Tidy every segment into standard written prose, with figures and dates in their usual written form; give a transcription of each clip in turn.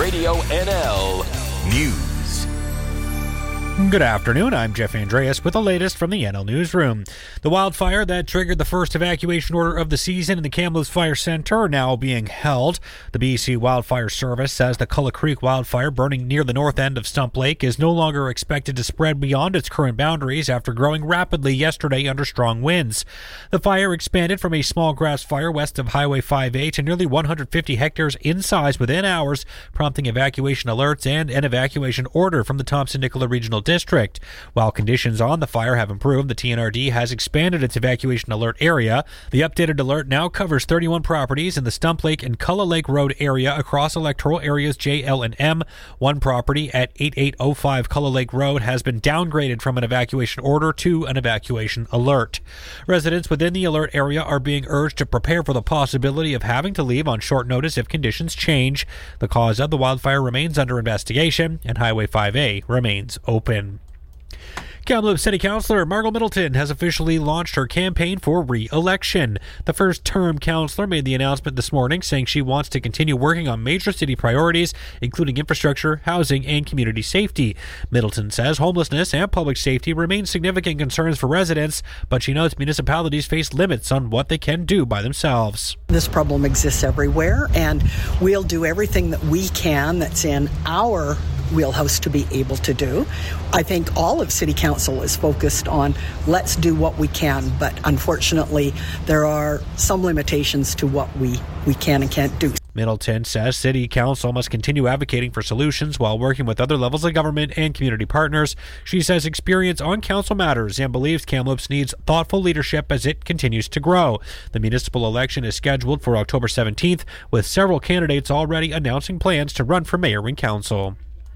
Radio NL News. Good afternoon, I'm Jeff Andreas with the latest from the NL Newsroom. The wildfire that triggered the first evacuation order of the season in the Kamloops Fire Centre are now being held. The BC Wildfire Service says the Culloch Creek wildfire burning near the north end of Stump Lake is no longer expected to spread beyond its current boundaries after growing rapidly yesterday under strong winds. The fire expanded from a small grass fire west of Highway 5A to nearly 150 hectares in size within hours, prompting evacuation alerts and an evacuation order from the Thompson-Nicola Regional District. While conditions on the fire have improved, the TNRD has expanded its evacuation alert area. The updated alert now covers 31 properties in the Stump Lake and Culloch Lake Road area across electoral areas J, L, and M. One property at 8805 Culloch Lake Road has been downgraded from an evacuation order to an evacuation alert. Residents within the alert area are being urged to prepare for the possibility of having to leave on short notice if conditions change. The cause of the wildfire remains under investigation, and Highway 5A remains open. Kamloops City Councillor Margot Middleton has officially launched her campaign for re-election. The first-term councillor made the announcement this morning, saying she wants to continue working on major city priorities, including infrastructure, housing, and community safety. Middleton says homelessness and public safety remain significant concerns for residents, but she notes municipalities face limits on what they can do by themselves. This problem exists everywhere, and we'll do everything that we can that's in our wheelhouse to be able to do. I think all of City Council is focused on let's do what we can, but unfortunately there are some limitations to what we can and can't do. Middleton says City Council must continue advocating for solutions while working with other levels of government and community partners. She says experience on council matters and believes Kamloops needs thoughtful leadership as it continues to grow. The municipal election is scheduled for October 17th, with several candidates already announcing plans to run for mayor and council.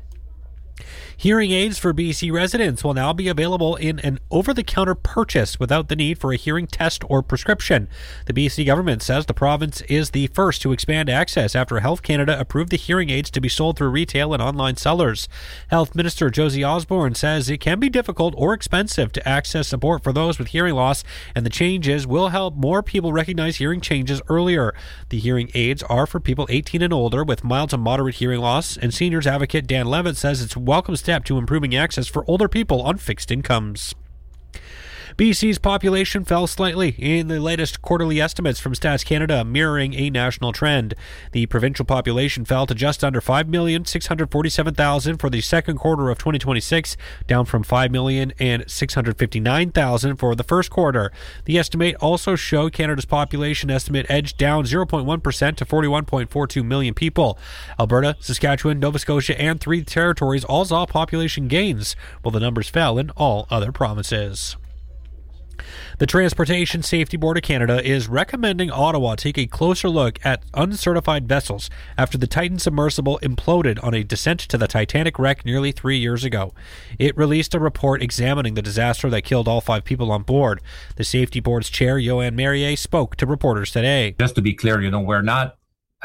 Hearing aids for BC residents will now be available in an over-the-counter purchase without the need for a hearing test or prescription. The BC government says the province is the first to expand access after Health Canada approved the hearing aids to be sold through retail and online sellers. Health Minister Josie Osborne says it can be difficult or expensive to access support for those with hearing loss, and the changes will help more people recognize hearing changes earlier. The hearing aids are for people 18 and older with mild to moderate hearing loss, and seniors advocate Dan Levitt says it's a welcome step to improving access for older people on fixed incomes. BC's population fell slightly in the latest quarterly estimates from Stats Canada, mirroring a national trend. The provincial population fell to just under 5,647,000 for the second quarter of 2026, down from 5,659,000 for the first quarter. The estimate also showed Canada's population estimate edged down 0.1% to 41.42 million people. Alberta, Saskatchewan, Nova Scotia, and 3 territories all saw population gains, while the numbers fell in all other provinces. The Transportation Safety Board of Canada is recommending Ottawa take a closer look at uncertified vessels after the Titan submersible imploded on a descent to the Titanic wreck nearly 3 years ago. It released a report examining the disaster that killed all 5 people on board. The Safety Board's chair, Yoann Merrier, spoke to reporters today. Just to be clear, we're not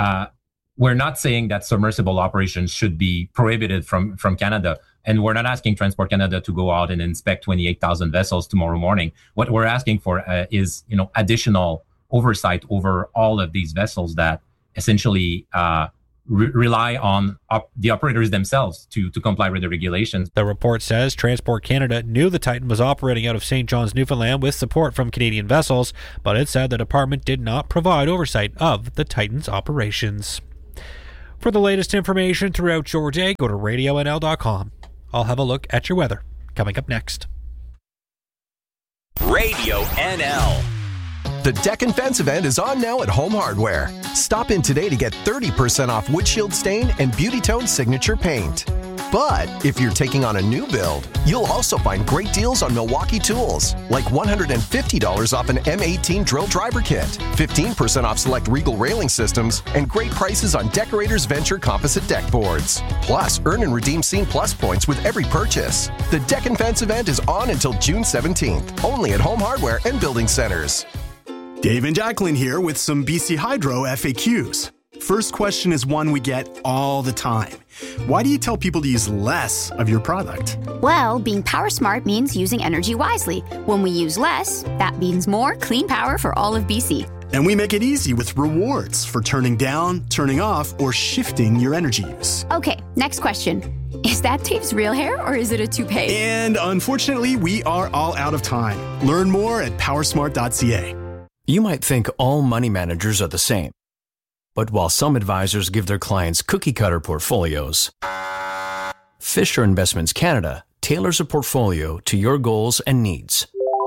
saying that submersible operations should be prohibited from Canada. And we're not asking Transport Canada to go out and inspect 28,000 vessels tomorrow morning. What we're asking for is, additional oversight over all of these vessels that essentially rely on the operators themselves to comply with the regulations. The report says Transport Canada knew the Titan was operating out of St. John's, Newfoundland with support from Canadian vessels, but it said the department did not provide oversight of the Titan's operations. For the latest information throughout your day, go to radionl.com. I'll have a look at your weather coming up next. Radio NL. The Deck and Fence event is on now at Home Hardware. Stop in today to get 30% off Wood Shield Stain and Beauty Tone Signature Paint. But if you're taking on a new build, you'll also find great deals on Milwaukee tools, like $150 off an M18 drill driver kit, 15% off select Regal railing systems, and great prices on Decorators Venture composite deck boards. Plus, earn and redeem Scene Plus points with every purchase. The Deck and Fence event is on until June 17th, only at Home Hardware and Building Centers. Dave and Jacqueline here with some BC Hydro FAQs. First question is one we get all the time. Why do you tell people to use less of your product? Well, being power smart means using energy wisely. When we use less, that means more clean power for all of BC. And we make it easy with rewards for turning down, turning off, or shifting your energy use. Okay, next question. Is that Dave's real hair or is it a toupee? And unfortunately, we are all out of time. Learn more at powersmart.ca. You might think all money managers are the same. But while some advisors give their clients cookie-cutter portfolios, Fisher Investments Canada tailors a portfolio to your goals and needs.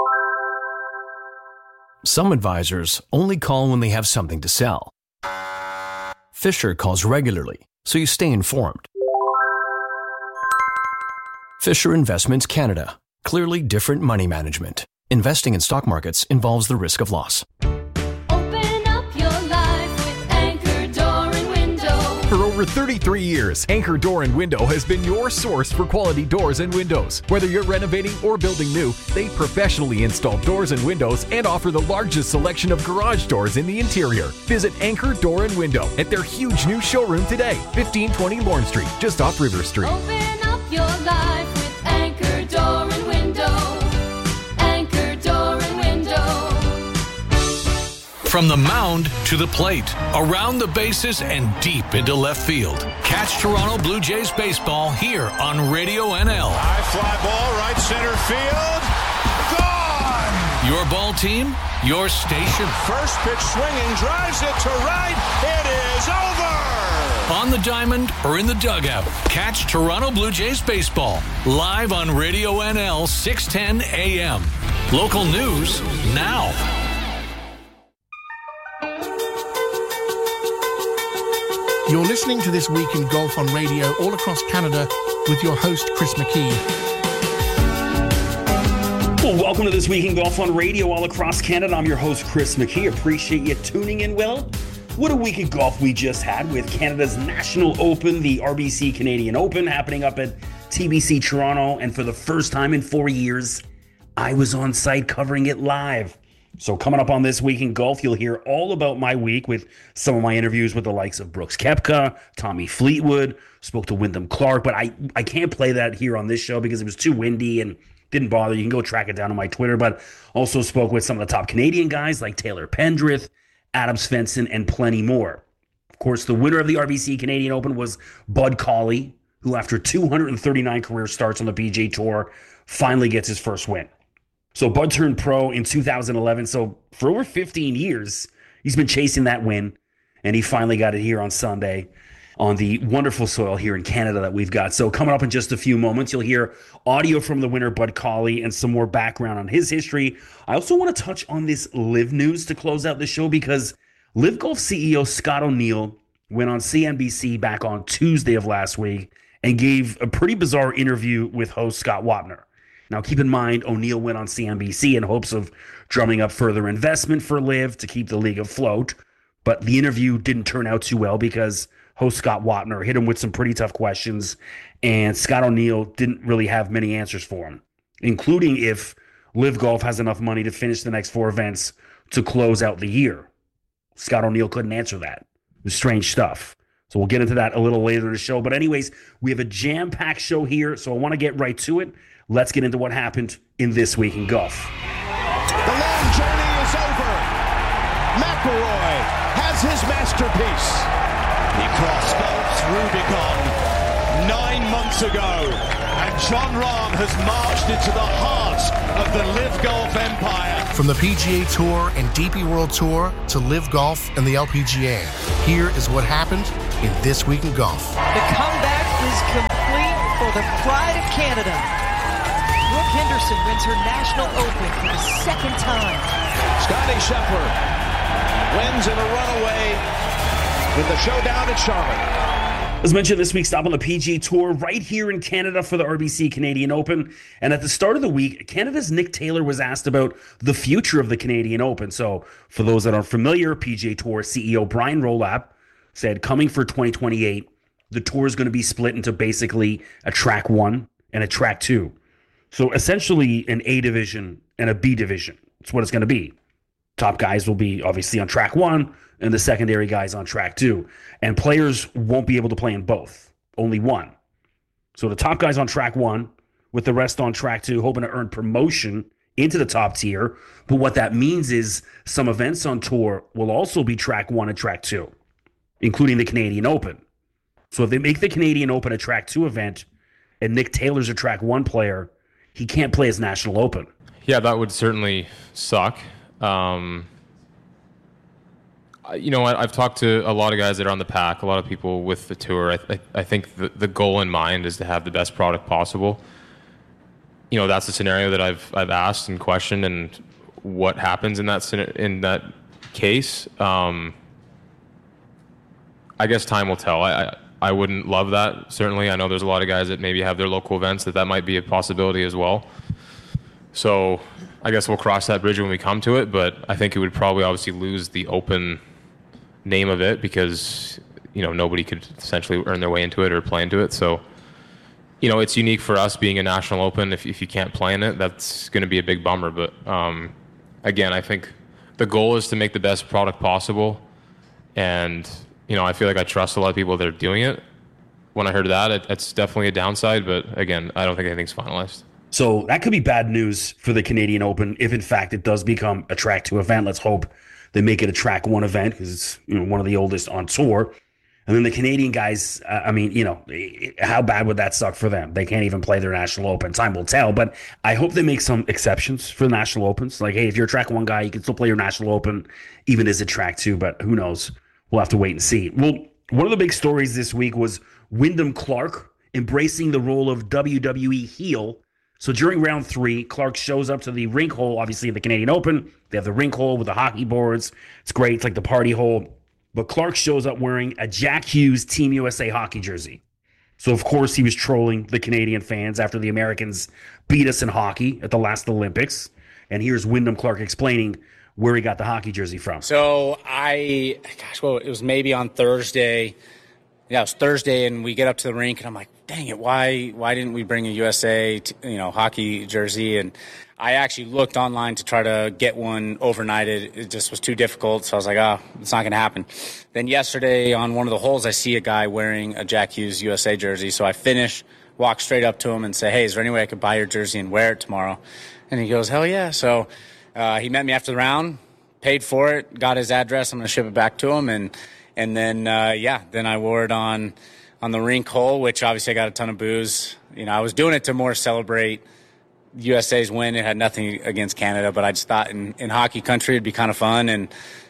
Some advisors only call when they have something to sell. Fisher calls regularly, so you stay informed. Fisher Investments Canada. Clearly different money management. Investing in stock markets involves the risk of loss. Open up your life with Anchor Door and Window. For over 33 years, Anchor Door and Window has been your source for quality doors and windows. Whether you're renovating or building new, they professionally install doors and windows and offer the largest selection of garage doors in the interior. Visit Anchor Door and Window at their huge new showroom today, 1520 Lorne Street, just off River Street. Open up your life with Anchor Door and Window. Anchor Door and Window. From the mound to the plate, around the bases and deep into left field. Catch Toronto Blue Jays baseball here on Radio NL. High fly ball, right center field. Gone! Your ball team, your station. First pitch swinging, drives it to right. It is over! On the diamond or in the dugout, catch Toronto Blue Jays baseball live on Radio NL 610 AM. Local news now. You're listening to This Week in Golf on Radio all across Canada with your host, Chris McKee. Well, welcome to This Week in Golf on Radio all across Canada. I'm your host, Chris McKee. Appreciate you tuning in, Will. What a week of golf we just had with Canada's National Open, the RBC Canadian Open, happening up at TBC Toronto. And for the first time in 4 years, I was on site covering it live. So coming up on This Week in Golf, you'll hear all about my week with some of my interviews with the likes of Brooks Koepka, Tommy Fleetwood, spoke to Wyndham Clark, but I can't play that here on this show because it was too windy and didn't bother. You can go track it down on my Twitter, but also spoke with some of the top Canadian guys like Taylor Pendrith, Adam Svensson, and plenty more. Of course, the winner of the RBC Canadian Open was Bud Cauley, who after 239 career starts on the PGA Tour, finally gets his first win. So Bud turned pro in 2011. So for over 15 years, he's been chasing that win, and he finally got it here on Sunday on the wonderful soil here in Canada that we've got. So coming up in just a few moments, you'll hear audio from the winner, Bud Cauley, and some more background on his history. I also want to touch on this LIV news to close out the show because LIV Golf CEO Scott O'Neill went on CNBC back on Tuesday of last week and gave a pretty bizarre interview with host Scott Wapner. Now, keep in mind, O'Neill went on CNBC in hopes of drumming up further investment for LIV to keep the league afloat. But the interview didn't turn out too well because host Scott Wapner hit him with some pretty tough questions, and Scott O'Neill didn't really have many answers for him, including if LIV Golf has enough money to finish the next 4 events to close out the year. Scott O'Neill couldn't answer that. It was strange stuff. So we'll get into that a little later in the show. But anyways, we have a jam-packed show here, so I want to get right to it. Let's get into what happened in This Week in Golf. The long journey is over. McIlroy has his masterpiece. He crossed Gulf's Rubicon 9 months ago, and Jon Rahm has marched into the heart of the LIV Golf empire. From the PGA Tour and DP World Tour to LIV Golf and the LPGA, here is what happened in This Week in Golf. The comeback is complete for the pride of Canada. Brooke Henderson wins her National Open for the second time. Scottie Scheffler wins in a runaway with the showdown at Charlotte. As mentioned, this week stop on the PGA Tour right here in Canada for the RBC Canadian Open. And at the start of the week, Canada's Nick Taylor was asked about the future of the Canadian Open. So for those that aren't familiar, PGA Tour CEO Brian Rowlap said coming for 2028, the tour is going to be split into basically a track 1 and a track 2. So essentially an A division and a B division. That's what it's going to be. Top guys will be obviously on track 1 and the secondary guys on track 2. And players won't be able to play in both, only one. So the top guys on track 1 with the rest on track 2, hoping to earn promotion into the top tier. But what that means is some events on tour will also be track 1 and track 2, including the Canadian Open. So if they make the Canadian Open a track 2 event and Nick Taylor's a track 1 player, he can't play his National Open. Yeah, that would certainly suck. You know, I've talked to a lot of guys that are on the pack, a lot of people with the tour. I think the goal in mind is to have the best product possible. You know, that's the scenario that I've asked and questioned, and what happens in that case. I guess time will tell. I wouldn't love that, certainly. I know there's a lot of guys that maybe have their local events that might be a possibility as well. So I guess we'll cross that bridge when we come to it, but I think it would probably obviously lose the Open name of it because, you know, nobody could essentially earn their way into it or play into it. So, you know, it's unique for us being a National Open. If you can't play in it, that's going to be a big bummer. But again, I think the goal is to make the best product possible. And, you know, I feel like I trust a lot of people that are doing it. When I heard that, it's definitely a downside. But again, I don't think anything's finalized. So that could be bad news for the Canadian Open if, in fact, it does become a track 2 event. Let's hope they make it a track 1 event because it's, you know, one of the oldest on tour. And then the Canadian guys, I mean, you know, how bad would that suck for them? They can't even play their National Open. Time will tell. But I hope they make some exceptions for the National Opens. Like, hey, if you're a track 1 guy, you can still play your National Open, even as a track 2. But who knows? We'll have to wait and see. Well, one of the big stories this week was Wyndham Clark embracing the role of WWE heel. So during round 3, Clark shows up to the rink hole, obviously at the Canadian Open. They have the rink hole with the hockey boards. It's great. It's like the party hole. But Clark shows up wearing a Jack Hughes Team USA hockey jersey. So, of course, he was trolling the Canadian fans after the Americans beat us in hockey at the last Olympics. And here's Wyndham Clark explaining where he got the hockey jersey from. So it was maybe on Thursday. Yeah, it was Thursday, and we get up to the rink, and I'm like, dang it, why didn't we bring a USA hockey jersey? And I actually looked online to try to get one overnighted. It just was too difficult, so I was like, it's not going to happen. Then yesterday on one of the holes, I see a guy wearing a Jack Hughes USA jersey, so I finish, walk straight up to him and say, hey, is there any way I could buy your jersey and wear it tomorrow? And he goes, hell yeah. So he met me after the round, paid for it, got his address. I'm going to ship it back to him, and then then I wore it on the rink hole, which obviously I got a ton of boos. You know, I was doing it to more celebrate USA's win. It had nothing against Canada, but I just thought in hockey country it'd be kind of fun. And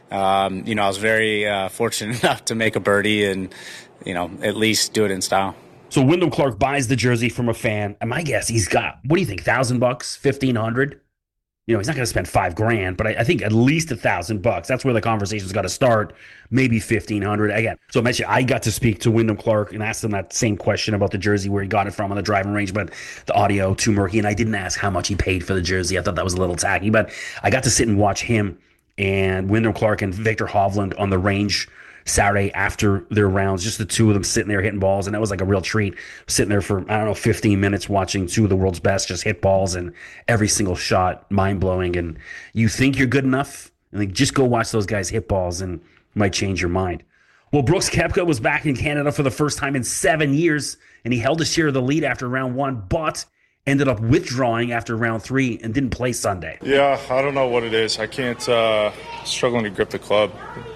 I was very fortunate enough to make a birdie and, at least do it in style. So Wyndham Clark buys the jersey from a fan, and my guess he's got, what do you think, $1,000, $1,500? He's not going to spend $5,000, but I think at least $1,000. That's where the conversation's got to start. Maybe $1,500 again. So I mentioned I got to speak to Wyndham Clark and asked him that same question about the jersey, where he got it from on the driving range, but the audio too murky. And I didn't ask how much he paid for the jersey. I thought that was a little tacky, but I got to sit and watch him and Wyndham Clark and Victor Hovland on the range Saturday after their rounds, just the two of them sitting there hitting balls, and that was like a real treat. Sitting there for 15 minutes watching two of the world's best just hit balls, and every single shot mind-blowing. And you think you're good enough, and just go watch those guys hit balls and it might change your mind. Well, Brooks Koepka was back in Canada for the first time in 7 years, and he held his share of the lead after round 1, but ended up withdrawing after round 3 and didn't play Sunday. Yeah, I don't know what it is. I can't, struggling to grip the club.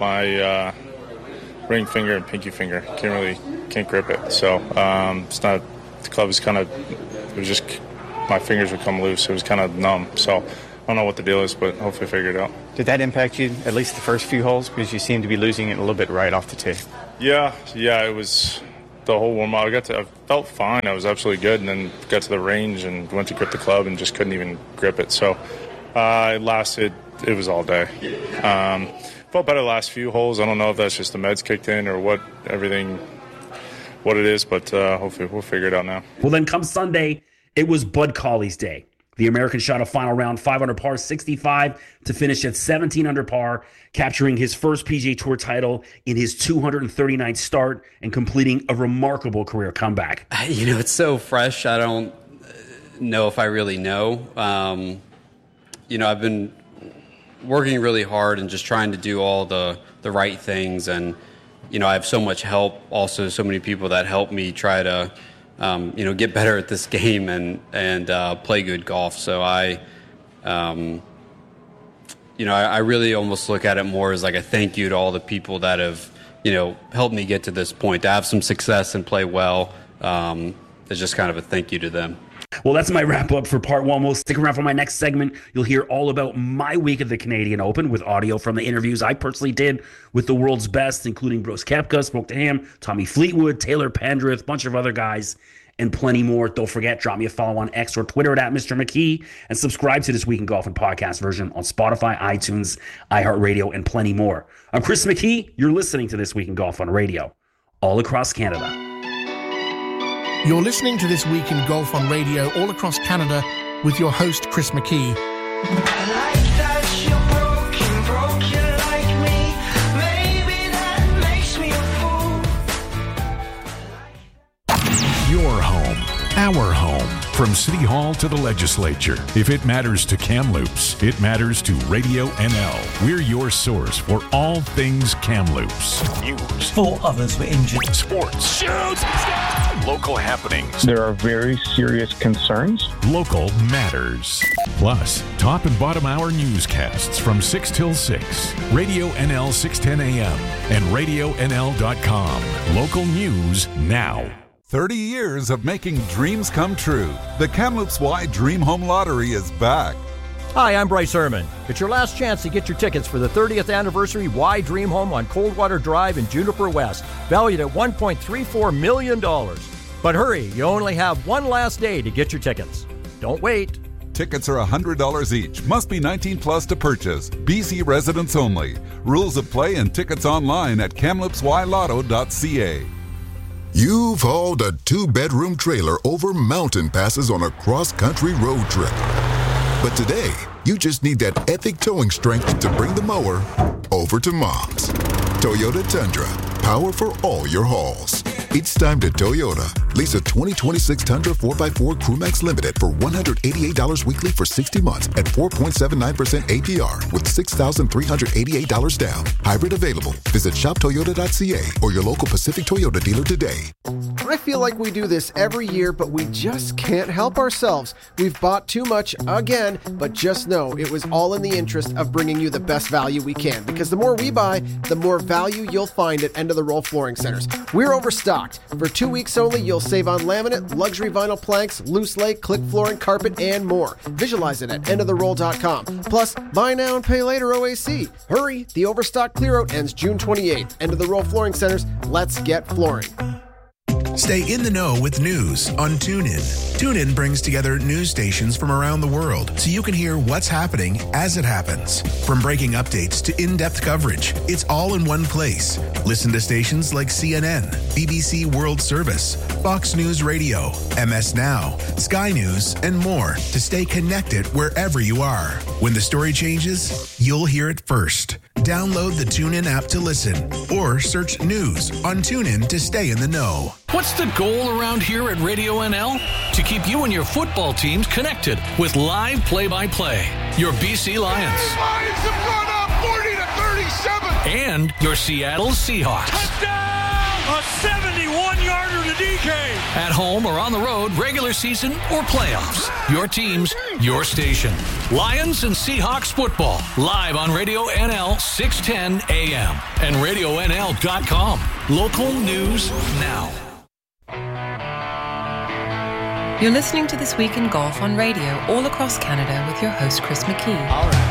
My ring finger and pinky finger can't grip it. So it's not, the club is it was just, my fingers would come loose. It was kind of numb. So I don't know what the deal is, but hopefully figure it out. Did that impact you at least the first few holes, because you seemed to be losing it a little bit right off the tee? Yeah, it was the whole warm up. I felt fine. I was absolutely good, and then got to the range and went to grip the club and just couldn't even grip it. So it was all day. Felt better the last few holes. I don't know if that's just the meds kicked in or what it is, but hopefully we'll figure it out now. Well, then come Sunday, it was Bud Cauley's day. The American shot a final round 5 under par 65 to finish at 17 under par, capturing his first PGA Tour title in his 239th start and completing a remarkable career comeback. It's so fresh. I don't know if I really know. I've been working really hard and just trying to do all the right things. And, I have so much help, also so many people that help me try to, get better at this game and play good golf. So I I really almost look at it more as like a thank you to all the people that have, helped me get to this point, to have some success and play well. It's just kind of a thank you to them. Well, that's my wrap up for part one. We'll stick around for my next segment. You'll hear all about my week at the Canadian Open with audio from the interviews I personally did with the world's best, including Brooks Koepka, spoke to him, Tommy Fleetwood, Taylor Pendrith, a bunch of other guys, and plenty more. Don't forget, drop me a follow on X or Twitter at Mr. McKee, and subscribe to This Week in Golf and podcast version on Spotify, iTunes, iHeartRadio, and plenty more. I'm Chris McKee. You're listening to This Week in Golf on Radio, all across Canada. You're listening to This Week in Golf on Radio all across Canada with your host, Chris McKee. Your home, our home. From City Hall to the legislature. If it matters to Kamloops, it matters to Radio NL. We're your source for all things Kamloops. News. 4 others were injured. Sports. Shoots! Local happenings. There are very serious concerns. Local matters. Plus, top and bottom hour newscasts from 6 till 6. Radio NL 610 AM and RadioNL.com. Local news now. 30 years of making dreams come true. The Kamloops Y Dream Home Lottery is back. Hi, I'm Bryce Herman. It's your last chance to get your tickets for the 30th anniversary Y Dream Home on Coldwater Drive in Juniper West, valued at $1.34 million. But hurry, you only have one last day to get your tickets. Don't wait. Tickets are $100 each. Must be 19 plus to purchase. BC residents only. Rules of play and tickets online at KamloopsYLotto.ca. You've hauled a 2-bedroom trailer over mountain passes on a cross-country road trip. But today, you just need that epic towing strength to bring the mower over to Mom's. Toyota Tundra, power for all your hauls. It's time to Toyota. Lease a 2026 Tundra 4x4 Crewmax Limited for $188 weekly for 60 months at 4.79% APR with $6,388 down. Hybrid available. Visit shoptoyota.ca or your local Pacific Toyota dealer today. I feel like we do this every year, but we just can't help ourselves. We've bought too much again, but just know it was all in the interest of bringing you the best value we can, because the more we buy, the more value you'll find at End of the Roll Flooring Centers. We're overstocked. For 2 weeks only, you'll save on laminate, luxury vinyl planks, loose lay, click flooring, carpet, and more. Visualize it at endoftheroll.com. Plus, buy now and pay later OAC. Hurry, the overstock clear-out ends June 28th. End of the Roll Flooring Centers, let's get flooring. Stay in the know with news on TuneIn. TuneIn brings together news stations from around the world so you can hear what's happening as it happens. From breaking updates to in-depth coverage, it's all in one place. Listen to stations like CNN, BBC World Service, Fox News Radio, MS Now, Sky News, and more to stay connected wherever you are. When the story changes, you'll hear it first. Download the TuneIn app to listen or search news on TuneIn to stay in the know. What's the goal around here at Radio NL? To keep you and your football teams connected with live play-by-play. Your BC Lions. Lions have gone up 40-37. And your Seattle Seahawks. Touchdown! A 71-yarder to DK. At home or on the road, regular season or playoffs. Your teams, your station. Lions and Seahawks football. Live on Radio NL 610 AM and RadioNL.com. Local news now. You're listening to This Week in Golf on Radio all across Canada with your host, Chris McKee. All right.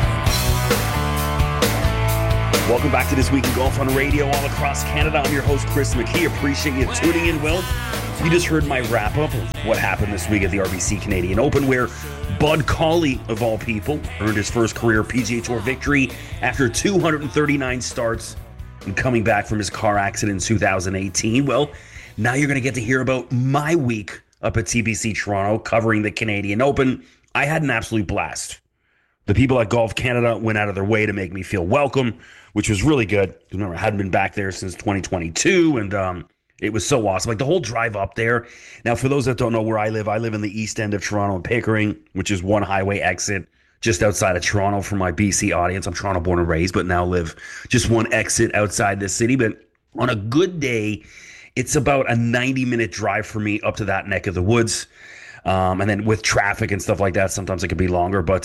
Welcome back to This Week in Golf on Radio all across Canada. I'm your host, Chris McKee. Appreciate you tuning in, Will. You just heard my wrap-up of what happened this week at the RBC Canadian Open, where Bud Cauley, of all people, earned his first career PGA Tour victory after 239 starts and coming back from his car accident in 2018. Well, now you're going to get to hear about my week up at TPC Toronto covering the Canadian Open. I had an absolute blast. The people at Golf Canada went out of their way to make me feel welcome, which was really good. Remember, I hadn't been back there since 2022, and it was so awesome. Like the whole drive up there. Now, for those that don't know where I live in the east end of Toronto in Pickering, which is one highway exit just outside of Toronto for my BC audience. I'm Toronto born and raised, but now live just one exit outside the city. But on a good day, it's about a 90-minute drive for me up to that neck of the woods. And then with traffic and stuff like that, sometimes it could be longer. But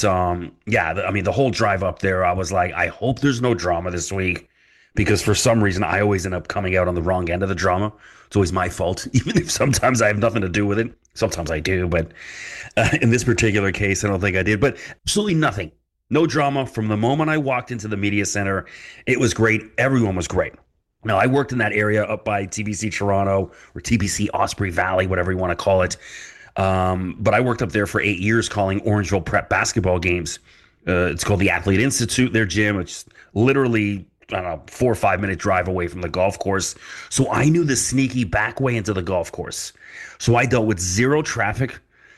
the whole drive up there, I was like, I hope there's no drama this week, because for some reason I always end up coming out on the wrong end of the drama. It's always my fault, even if sometimes I have nothing to do with it. Sometimes I do, but in this particular case, I don't think I did. But absolutely nothing. No drama from the moment I walked into the media center. It was great. Everyone was great. Now, I worked in that area up by TBC Toronto or TBC Osprey Valley, whatever you want to call it. But I worked up there for 8 years calling Orangeville Prep basketball games. It's called the Athlete Institute, their gym. It's literally, I don't know, 4 or 5 minute drive away from the golf course. So I knew the sneaky back way into the golf course. So I dealt with zero traffic,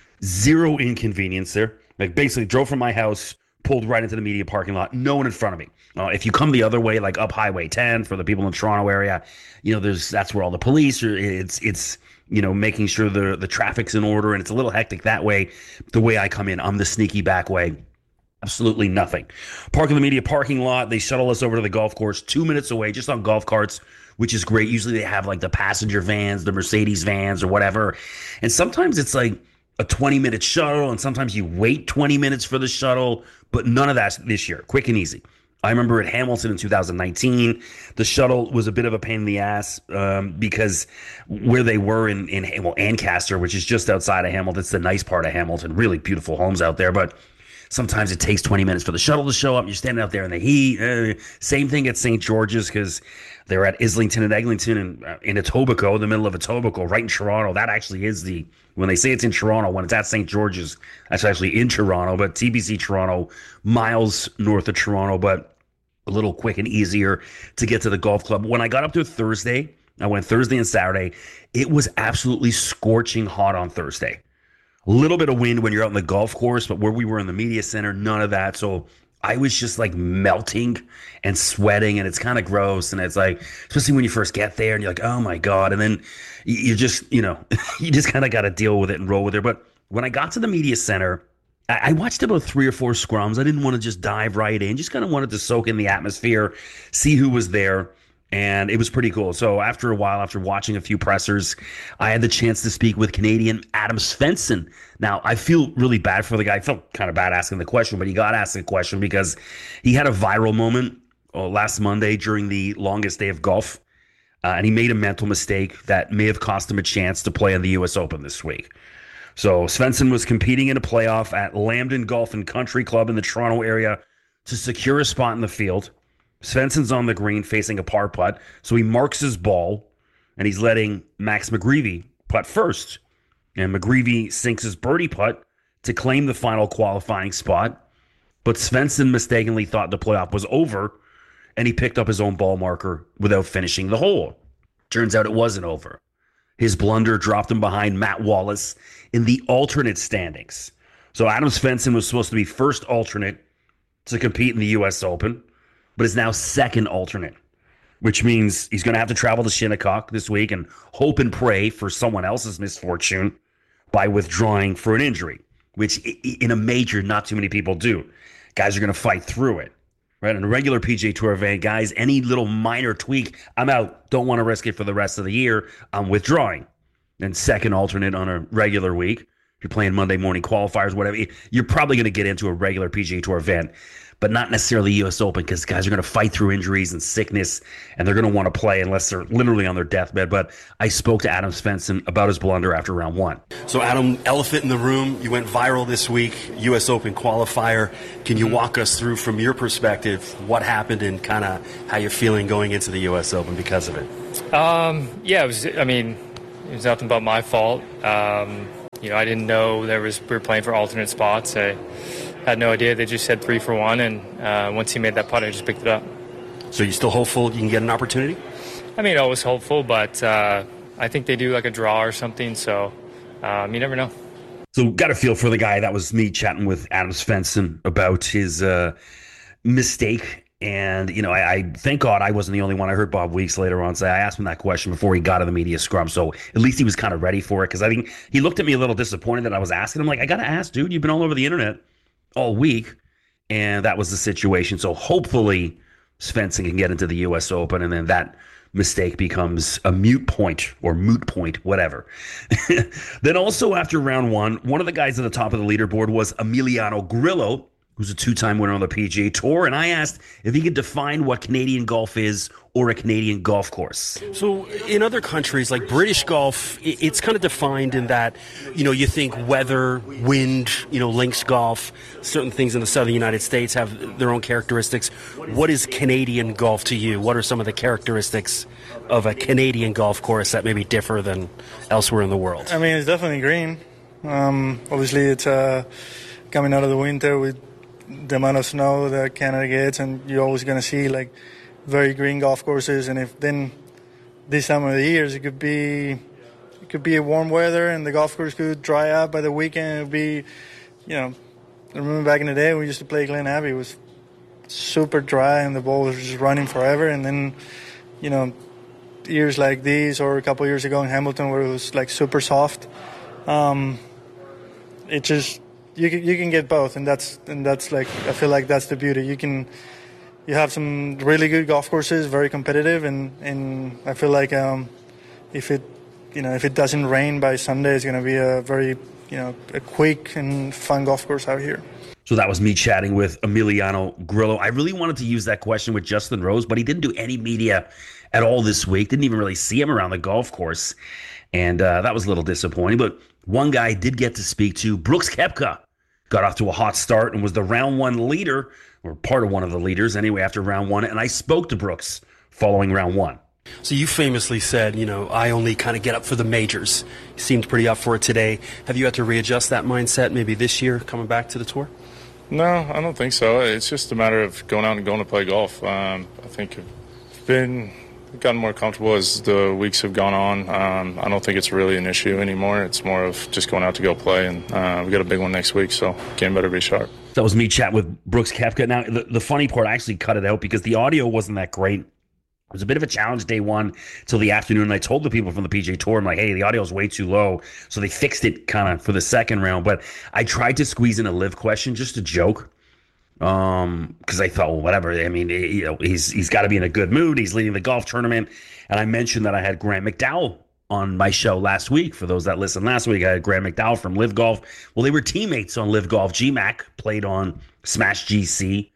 zero inconvenience there. Like basically drove from my house, pulled right into the media parking lot, no one in front of me. If you come the other way, like up Highway 10 for the people in the Toronto area, that's where all the police are. It's making sure the traffic's in order, and it's a little hectic that way. The way I come in, I'm the sneaky back way. Absolutely nothing. Park in the media parking lot. They shuttle us over to the golf course 2 minutes away, just on golf carts, which is great. Usually they have like the passenger vans, the Mercedes vans or whatever. And sometimes it's like a 20-minute shuttle, and sometimes you wait 20 minutes for the shuttle, but none of that this year. Quick and easy. I remember at Hamilton in 2019, the shuttle was a bit of a pain in the ass because where they were in Ancaster, which is just outside of Hamilton, it's the nice part of Hamilton, really beautiful homes out there, but sometimes it takes 20 minutes for the shuttle to show up. You're standing out there in the heat. Same thing at St. George's, because they're at Islington and Eglinton and in Etobicoke, in the middle of Etobicoke, right in Toronto. That actually is when they say it's in Toronto, when it's at St. George's, that's actually in Toronto. But TBC Toronto, miles north of Toronto, but a little quick and easier to get to the golf club. When I got up there Thursday, I went Thursday and Saturday. It was absolutely scorching hot on Thursday. A little bit of wind when you're out in the golf course, but where we were in the media center, none of that. So I was just like melting and sweating, and it's kind of gross. And it's like, especially when you first get there and you're like, oh my God. And then you just, you just kind of got to deal with it and roll with it. But when I got to the media center, I watched about 3 or 4 scrums. I didn't want to just dive right in, just kind of wanted to soak in the atmosphere, see who was there. And it was pretty cool. So after a while, after watching a few pressers, I had the chance to speak with Canadian Adam Svensson. Now, I feel really bad for the guy. I felt kind of bad asking the question, but he got asked the question because he had a viral moment last Monday during the longest day of golf. And he made a mental mistake that may have cost him a chance to play in the U.S. Open this week. So Svensson was competing in a playoff at Lambton Golf and Country Club in the Toronto area to secure a spot in the field. Svensson's on the green facing a par putt, so he marks his ball, and he's letting Max McGreevy putt first. And McGreevy sinks his birdie putt to claim the final qualifying spot, but Svensson mistakenly thought the playoff was over, and he picked up his own ball marker without finishing the hole. Turns out it wasn't over. His blunder dropped him behind Matt Wallace in the alternate standings. So Adam Svensson was supposed to be first alternate to compete in the U.S. Open, but is now second alternate, which means he's going to have to travel to Shinnecock this week and hope and pray for someone else's misfortune by withdrawing for an injury, which in a major, not too many people do. Guys are going to fight through it. Right? In a regular PGA Tour event, guys, any little minor tweak, I'm out. Don't want to risk it for the rest of the year. I'm withdrawing. And second alternate on a regular week, if you're playing Monday morning qualifiers, whatever, you're probably going to get into a regular PGA Tour event, but not necessarily U.S. Open, because guys are going to fight through injuries and sickness, and they're going to want to play unless they're literally on their deathbed. But I spoke to Adam Svensson about his blunder after round one. So, Adam, elephant in the room, you went viral this week, U.S. Open qualifier. Can you walk us through, from your perspective, what happened and kind of how you're feeling going into the U.S. Open because of it? It was nothing but my fault. I didn't know we were playing for alternate spots. I had no idea. They just said 3 for 1, and once he made that putt, I just picked it up. So you still hopeful you can get an opportunity? Always hopeful, but I think they do like a draw or something, so you never know. So got a feel for the guy. That was me chatting with Adam Svensson about his mistake. And, I thank God I wasn't the only one. I heard Bob Weeks later on say, I asked him that question before he got to the media scrum. So at least he was kind of ready for it, because I think he looked at me a little disappointed that I was asking him. Like, I got to ask, dude, you've been all over the internet all week. And that was the situation. So hopefully Svensson can get into the U.S. Open, and then that mistake becomes a moot point, whatever. Then also after round one of the guys at the top of the leaderboard was Emiliano Grillo, who's a two-time winner on the PGA Tour, and I asked if he could define what Canadian golf is or a Canadian golf course. So in other countries, like British golf, it's kind of defined in that, you think weather, wind, links golf, certain things in the southern United States have their own characteristics. What is Canadian golf to you? What are some of the characteristics of a Canadian golf course that maybe differ than elsewhere in the world? I mean, it's definitely green. Obviously, it's coming out of the winter with the amount of snow that Canada gets, and you're always going to see like very green golf courses. And if then this time of the years it could be a warm weather and the golf course could dry up by the weekend. It would be, I remember back in the day we used to play Glen Abbey. It was super dry and the ball was just running forever. And then, years like these, or a couple of years ago in Hamilton where it was like super soft, it just you can get both, and that's like, I feel like that's the beauty. You have some really good golf courses, very competitive, and I feel like if it doesn't rain by Sunday, it's going to be a very a quick and fun golf course out here. So that was me chatting with Emiliano Grillo. I really wanted to use that question with Justin Rose, but he didn't do any media at all this week. Didn't even really see him around the golf course, and that was a little disappointing. But one guy I did get to speak to, Brooks Koepka. Got off to a hot start and was the round one leader, or part of one of the leaders anyway, after round one. And I spoke to Brooks following round one. So you famously said, I only kind of get up for the majors. You seemed pretty up for it today. Have you had to readjust that mindset maybe this year coming back to the tour? No, I don't think so. It's just a matter of going out and going to play golf. I think I've gotten more comfortable as the weeks have gone on. I don't think it's really an issue anymore. It's more of just going out to go play, and we got a big one next week, so game better be sharp. That was me chatting with Brooks Koepka. Now, the funny part, I actually cut it out because the audio wasn't that great. It was a bit of a challenge day one till the afternoon, and I told the people from the PGA Tour, I'm like, hey, the audio is way too low, so they fixed it kind of for the second round, but I tried to squeeze in a live question, just a joke. Because I thought, well, whatever. I mean, he's got to be in a good mood. He's leading the golf tournament, and I mentioned that I had Grant McDowell on my show last week. For those that listened last week, I had Grant McDowell from Live Golf. Well, they were teammates on Live Golf. GMAC played on Smash GC,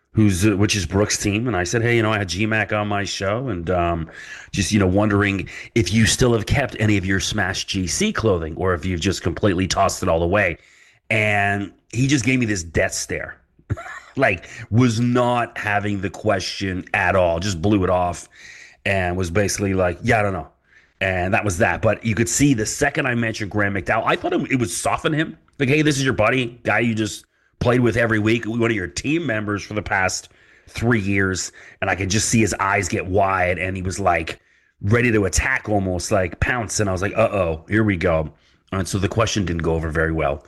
which is Brooks' team, and I said, hey, I had GMAC on my show, and just wondering if you still have kept any of your Smash GC clothing, or if you've just completely tossed it all away. And he just gave me this death stare. Like, was not having the question at all, just blew it off and was basically like, yeah, I don't know. And that was that. But you could see the second I mentioned Graham McDowell, I thought it would soften him. Like, hey, this is your buddy, guy you just played with every week, one of your team members for the past 3 years. And I could just see his eyes get wide, and he was like ready to attack, almost like pounce. And I was like, uh-oh, here we go. And so the question didn't go over very well.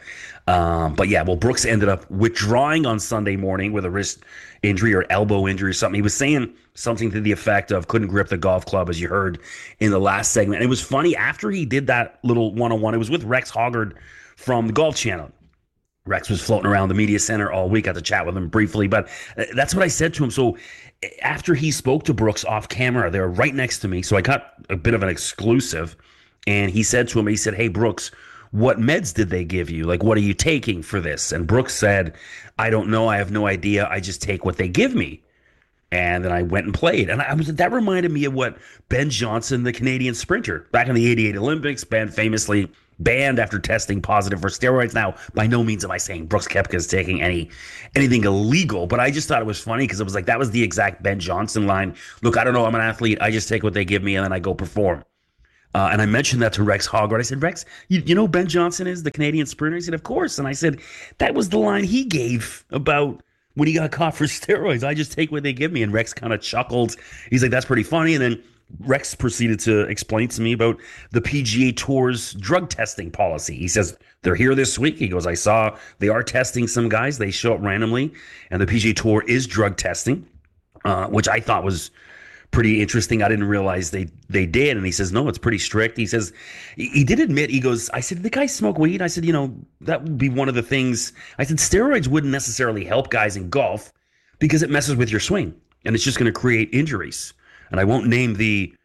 But yeah, Brooks ended up withdrawing on Sunday morning with a wrist injury or elbow injury or something. He was saying something to the effect of couldn't grip the golf club, as you heard in the last segment. And it was funny, after he did that little one-on-one, it was with Rex Hoggard from the Golf Channel. Rex was floating around the media center all week. I had to chat with him briefly, but that's what I said to him. So after he spoke to Brooks off camera, they were right next to me, so I got a bit of an exclusive. And he said to him, hey, Brooks, what meds did they give you? Like, what are you taking for this? And Brooks said, I don't know. I have no idea. I just take what they give me. And then I went and played. And that reminded me of what Ben Johnson, the Canadian sprinter, back in the 88 Olympics, Ben famously banned after testing positive for steroids. Now, by no means am I saying Brooks Koepka is taking anything illegal, but I just thought it was funny because it was like, that was the exact Ben Johnson line. Look, I don't know. I'm an athlete. I just take what they give me and then I go perform. And I mentioned that to Rex Hoggard. I said, Rex, you know who Ben Johnson is, the Canadian sprinter? He said, of course. And I said, that was the line he gave about when he got caught for steroids. I just take what they give me. And Rex kind of chuckled. He's like, that's pretty funny. And then Rex proceeded to explain to me about the PGA Tour's drug testing policy. He says, they're here this week. He goes, I saw they are testing some guys. They show up randomly. And the PGA Tour is drug testing, which I thought was pretty interesting. I didn't realize they did. And he says, no, it's pretty strict. He says, he did admit, he goes, I said, did the guy smoke weed? I said, that would be one of the things. I said, steroids wouldn't necessarily help guys in golf because it messes with your swing and it's just going to create injuries. And I won't name the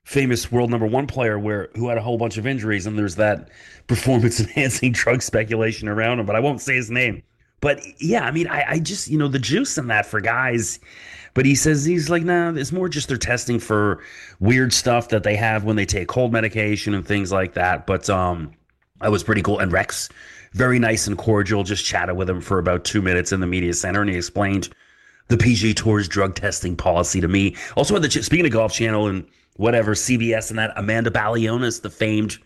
famous world number one player who had a whole bunch of injuries, and there's that performance-enhancing drug speculation around him, but I won't say his name. But yeah, I mean, I just, the juice in that for guys. But he's like, nah, it's more just they're testing for weird stuff that they have when they take cold medication and things like that. But that was pretty cool. And Rex, very nice and cordial, just chatted with him for about 2 minutes in the media center, and he explained the PGA Tour's drug testing policy to me. Also, speaking of Golf Channel and whatever, CBS and that, Amanda Balionis, the famed,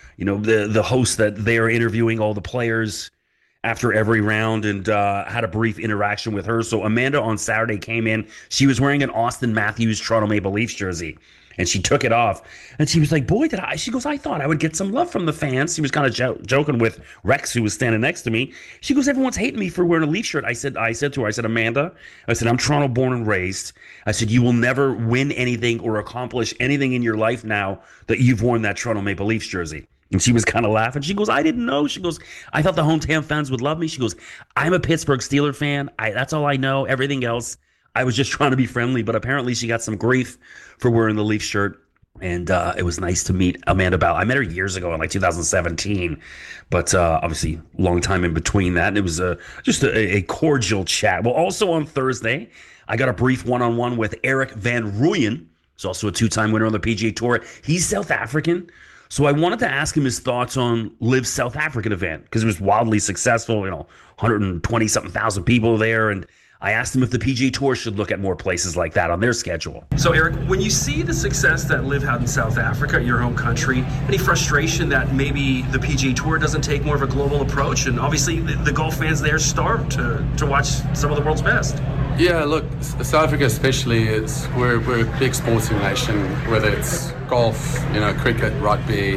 the host that they're interviewing all the players after every round, and had a brief interaction with her. So Amanda on Saturday came in. She was wearing an Austin Matthews Toronto Maple Leafs jersey, and she took it off. And she was like, boy, she goes, I thought I would get some love from the fans. She was kind of joking with Rex, who was standing next to me. She goes, everyone's hating me for wearing a Leaf shirt. I said to her, Amanda, I'm Toronto born and raised. I said, you will never win anything or accomplish anything in your life now that you've worn that Toronto Maple Leafs jersey. And she was kind of laughing. She goes, I didn't know. She goes, I thought the hometown fans would love me. She goes, I'm a Pittsburgh Steelers fan. That's all I know. Everything else, I was just trying to be friendly. But apparently she got some grief for wearing the Leaf shirt. And it was nice to meet Amanda Ball. I met her years ago in like 2017. But obviously, long time in between that. And it was just a cordial chat. Well, also on Thursday, I got a brief one-on-one with Erik van Rooyen. He's also a two-time winner on the PGA Tour. He's South African. So I wanted to ask him his thoughts on LIV's South African event, because it was wildly successful, 120-something thousand people there. And I asked him if the PGA Tour should look at more places like that on their schedule. So, Erik, when you see the success that LIV had in South Africa, your home country, any frustration that maybe the PGA Tour doesn't take more of a global approach? And obviously the golf fans there starved to watch some of the world's best. Yeah, look, South Africa especially, we're a big sporting nation, whether it's golf, cricket, rugby,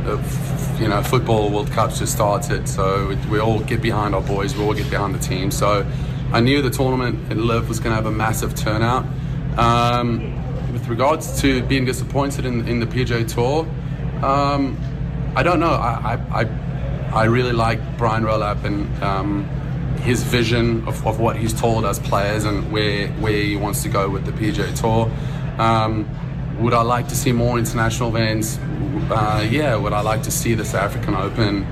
football, World Cups just started, so we all get behind our boys, we all get behind the team. So I knew the tournament in LIV was going to have a massive turnout. With regards to being disappointed in the PGA Tour, I don't know. I really like Brian Rowlap and his vision of what he's told us players and where he wants to go with the PGA Tour. Would I like to see more international events? Yeah. Would I like to see the South African Open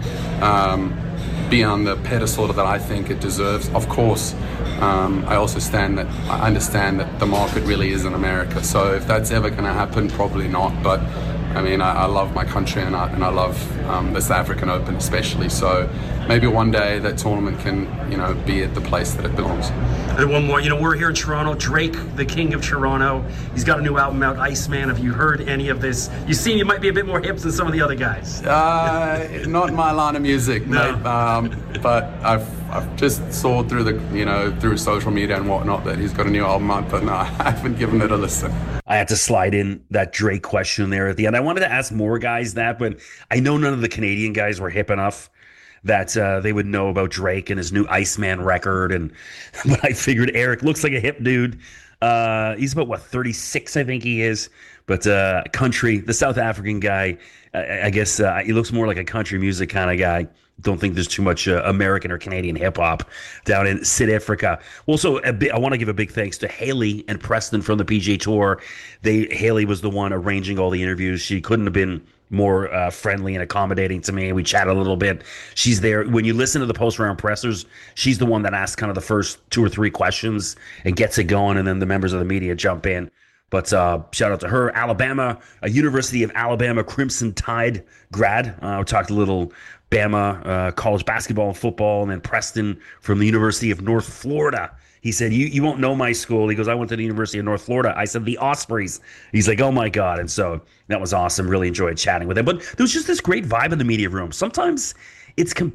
be on the pedestal that I think it deserves? Of course. I also understand that the market really is in America. So if that's ever going to happen, probably not. But I mean, I love my country and I love the South African Open especially. So maybe one day that tournament can, be at the place that it belongs. And one more, we're here in Toronto. Drake, the king of Toronto, he's got a new album out, Iceman. Have you heard any of this? You seem you might be a bit more hip than some of the other guys. Not my line of music, no. Mate. But I've just saw through through social media and whatnot that he's got a new album out, but no, I haven't given it a listen. I had to slide in that Drake question there at the end. I wanted to ask more guys that, but I know none of the Canadian guys were hip enough that they would know about Drake and his new Iceman record. But I figured Erik looks like a hip dude. He's about, 36, I think he is. But country, the South African guy, I guess he looks more like a country music kind of guy. Don't think there's too much American or Canadian hip-hop down in South Africa. Well, so I want to give a big thanks to Haley and Preston from the PGA Tour. Haley was the one arranging all the interviews. She couldn't have been more friendly and accommodating to me. We chatted a little bit. She's there. When you listen to the post-round pressers, she's the one that asks kind of the first 2 or 3 questions and gets it going, and then the members of the media jump in. But shout out to her. Alabama, a University of Alabama Crimson Tide grad. We talked a little Bama college basketball and football, and then Preston from the University of North Florida. He said, you won't know my school. He goes, I went to the University of North Florida. I said, the Ospreys. He's like, oh, my God. And so that was awesome. Really enjoyed chatting with him. But there was just this great vibe in the media room. Sometimes it's